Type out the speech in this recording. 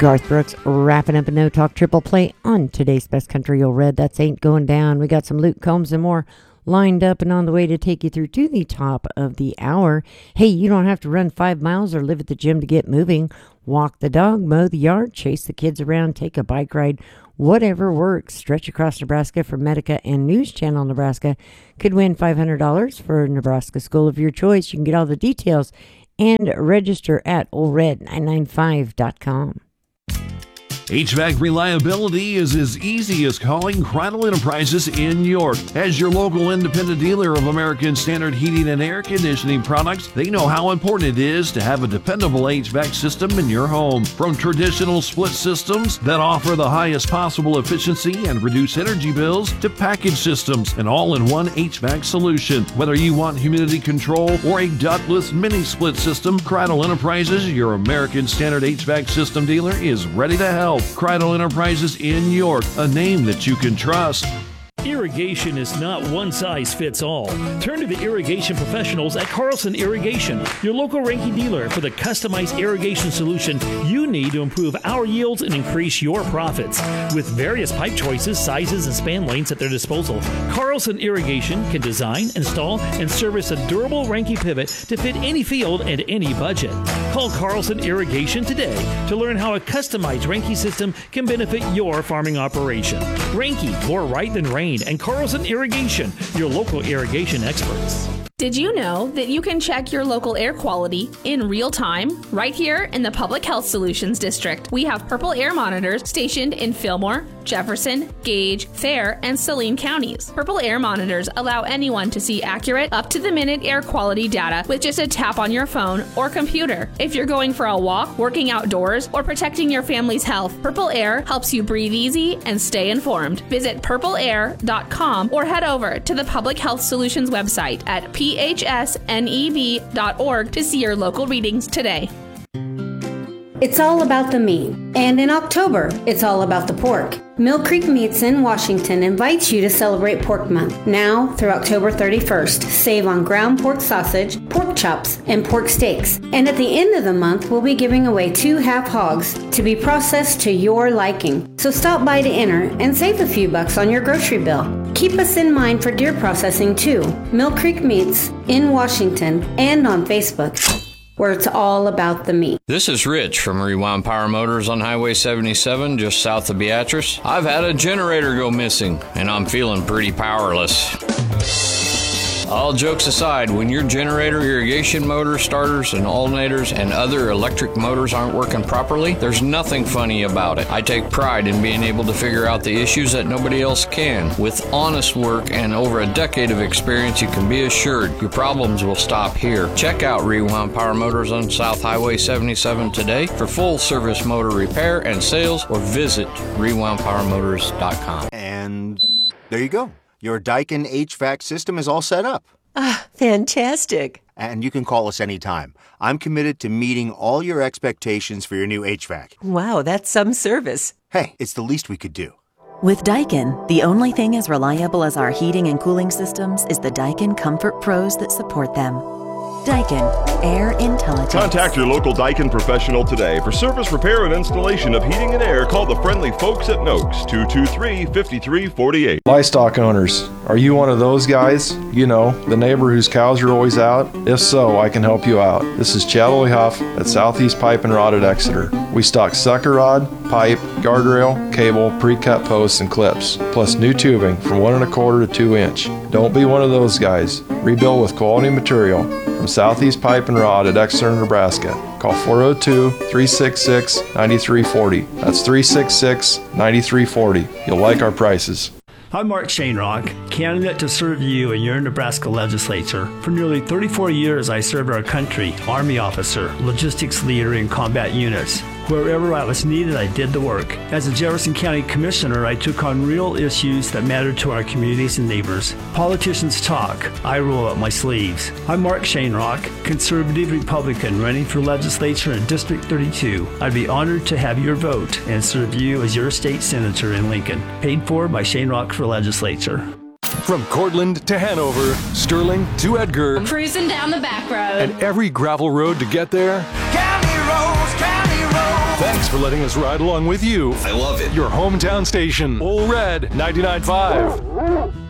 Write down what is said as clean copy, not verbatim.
Garth Brooks wrapping up a No Talk triple play on today's Best Country Old Red. That's Ain't Going Down. We got some Luke Combs and more lined up and on the way to take you through to the top of the hour. Hey, you don't have to run 5 miles or live at the gym to get moving. Walk the dog, mow the yard, chase the kids around, take a bike ride, whatever works. Stretch Across Nebraska from Medica and News Channel Nebraska could win $500 for a Nebraska school of your choice. You can get all the details and register at oldred995.com. HVAC reliability is as easy as calling Cradle Enterprises in York. As your local independent dealer of American Standard heating and air conditioning products, they know how important it is to have a dependable HVAC system in your home. From traditional split systems that offer the highest possible efficiency and reduce energy bills to package systems, an all-in-one HVAC solution. Whether you want humidity control or a ductless mini split system, Cradle Enterprises, your American Standard HVAC system dealer, is ready to help. Cradle Enterprises in York, a name that you can trust. Irrigation is not one size fits all. Turn to the irrigation professionals at Carlson Irrigation, your local Ranky dealer for the customized irrigation solution you need to improve our yields and increase your profits. With various pipe choices, sizes, and span lengths at their disposal, Carlson Irrigation can design, install, and service a durable Ranky pivot to fit any field and any budget. Call Carlson Irrigation today to learn how a customized Ranky system can benefit your farming operation. Ranky, more right than rain, and Carlson Irrigation, your local irrigation experts. Did you know that you can check your local air quality in real time right here in the Public Health Solutions District? We have Purple Air monitors stationed in Fillmore, Jefferson, Gage, Fair, and Saline counties. Purple Air monitors allow anyone to see accurate, up-to-the-minute air quality data with just a tap on your phone or computer. If you're going for a walk, working outdoors, or protecting your family's health, Purple Air helps you breathe easy and stay informed. Visit purpleair.com or head over to the Public Health Solutions website at phsnev.org to see your local readings today. It's all about the meat. And in October, it's all about the pork. Mill Creek Meats in Washington invites you to celebrate Pork Month. Now through October 31st, save on ground pork sausage, pork chops, and pork steaks. And at the end of the month, we'll be giving away 2 half hogs to be processed to your liking. So stop by to enter and save a few bucks on your grocery bill. Keep us in mind for deer processing too. Mill Creek Meats in Washington and on Facebook, where it's all about the meat. This is Rich from Rewound Power Motors on Highway 77, just south of Beatrice. I've had a generator go missing, and I'm feeling pretty powerless. All jokes aside, when your generator, irrigation motor, starters, and alternators, and other electric motors aren't working properly, there's nothing funny about it. I take pride in being able to figure out the issues that nobody else can. With honest work and over a decade of experience, you can be assured your problems will stop here. Check out Rewound Power Motors on South Highway 77 today for full service motor repair and sales, or visit rewoundpowermotors.com. And there you go. Your Daikin HVAC system is all set up. Ah, fantastic. And you can call us anytime. I'm committed to meeting all your expectations for your new HVAC. Wow, that's some service. Hey, it's the least we could do. With Daikin, the only thing as reliable as our heating and cooling systems is the Daikin Comfort Pros that support them. Daikin, air intelligence. Contact your local Daikin professional today. For service, repair, and installation of heating and air, call the friendly folks at Noakes, 223-5348. Livestock owners, are you one of those guys? You know, the neighbor whose cows are always out? If so, I can help you out. This is Chad Huff at Southeast Pipe and Rod at Exeter. We stock sucker rod, pipe, guardrail, cable, pre-cut posts, and clips, plus new tubing from 1 1/4 to 2 inch. Don't be one of those guys. Rebuild with quality material from Southeast Pipe and Rod at Exeter, Nebraska. Call 402-366-9340. That's 366-9340. You'll like our prices. I'm Mark Shanerock, candidate to serve you in your Nebraska legislature. For nearly 34 years, I served our country, Army officer, logistics leader in combat units. Wherever I was needed, I did the work. As a Jefferson County Commissioner, I took on real issues that mattered to our communities and neighbors. Politicians talk, I roll up my sleeves. I'm Mark Shanerock, conservative Republican running for legislature in District 32. I'd be honored to have your vote and serve you as your state senator in Lincoln. Paid for by Shanerock for Legislature. From Cortland to Hanover, Sterling to Edgar, I'm cruising down the back road, and every gravel road to get there. County roads, county roads. Thanks for letting us ride along with you. I love it. Your hometown station, Ole Red 99.5.